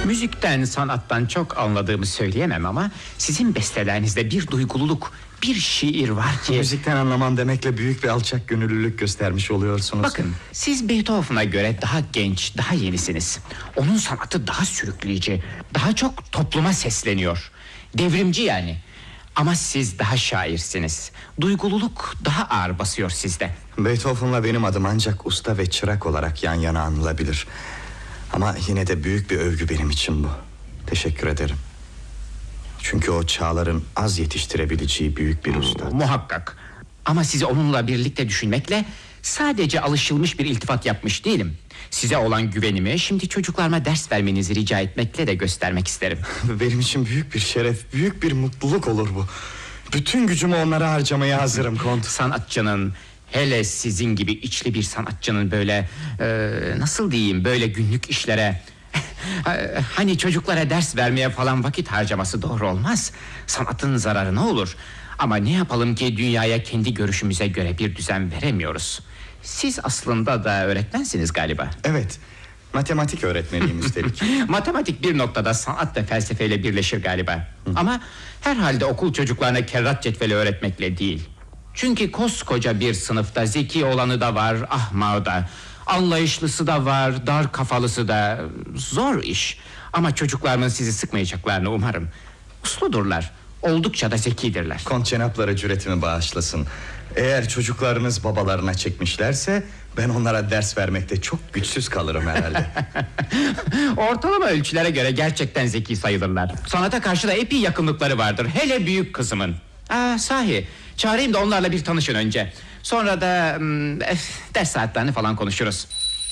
Müzikten, sanattan çok anladığımı söyleyemem ama sizin bestelerinizde bir duygululuk, bir şiir var ki... Müzikten anlamam demekle büyük bir alçak gönüllülük göstermiş oluyorsunuz. Bakın, siz Beethoven'a göre daha genç, daha yenisiniz. Onun sanatı daha sürükleyici, daha çok topluma sesleniyor. Devrimci yani. Ama siz daha şairsiniz. Duygululuk daha ağır basıyor sizde. Beethoven'la benim adım ancak usta ve çırak olarak yan yana anılabilir. Ama yine de büyük bir övgü benim için bu. Teşekkür ederim. Çünkü o çağların az yetiştirebileceği büyük bir usta. Muhakkak. Ama sizi onunla birlikte düşünmekle sadece alışılmış bir iltifat yapmış değilim. Size olan güvenimi şimdi çocuklarıma ders vermenizi rica etmekle de göstermek isterim. Benim için büyük bir şeref, büyük bir mutluluk olur bu. Bütün gücümü onlara harcamaya hazırım Kont. Sanatçının, hele sizin gibi içli bir sanatçının böyle... nasıl diyeyim, böyle günlük işlere... hani çocuklara ders vermeye falan vakit harcaması doğru olmaz. Sanatın zararı ne olur? Ama ne yapalım ki dünyaya kendi görüşümüze göre bir düzen veremiyoruz. Siz aslında da öğretmensiniz galiba. Evet, matematik öğretmeniyim üstelik. Matematik bir noktada sanat ve felsefeyle birleşir galiba. Ama herhalde okul çocuklarına kerrat cetveli öğretmekle değil. Çünkü koskoca bir sınıfta zeki olanı da var, ahmağı da, anlayışlısı da var, dar kafalısı da. Zor iş. Ama çocuklarımın sizi sıkmayacaklarını umarım. Usludurlar, oldukça da zekidirler. Kont cenapları cüretimi bağışlasın. Eğer çocuklarınız babalarına çekmişlerse... ben onlara ders vermekte çok güçsüz kalırım herhalde. Ortalama ölçülere göre gerçekten zeki sayılırlar. Sanata karşı da epey yakınlıkları vardır. Hele büyük kızımın. Sahi, çağırayım da onlarla bir tanışın önce. Sonra da ders saatlerini falan konuşuruz.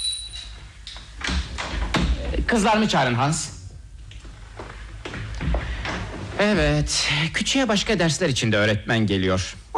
Kızlarımı çağırın Hans. Evet, küçüğe başka dersler için de öğretmen geliyor.